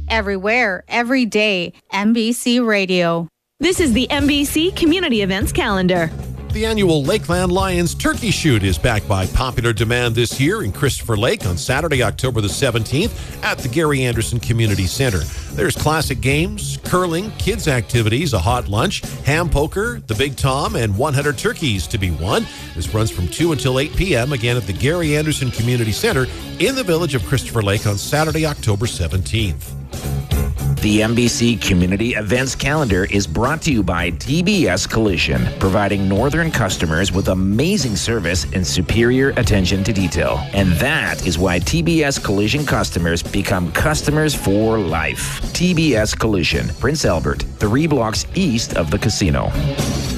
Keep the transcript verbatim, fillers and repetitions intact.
everywhere, every day. N B C Radio. This is the N B C Community Events Calendar. The annual Lakeland Lions Turkey Shoot is back by popular demand this year in Christopher Lake on Saturday, October the seventeenth at the Gary Anderson Community Center. There's classic games, curling, kids activities, a hot lunch, ham poker, the Big Tom, and one hundred turkeys to be won. This runs from two until eight p.m. again at the Gary Anderson Community Center in the village of Christopher Lake on Saturday, October seventeenth. The N B C Community Events Calendar is brought to you by T B S Collision, providing northern customers with amazing service and superior attention to detail. And that is why T B S Collision customers become customers for life. T B S Collision, Prince Albert, three blocks east of the casino.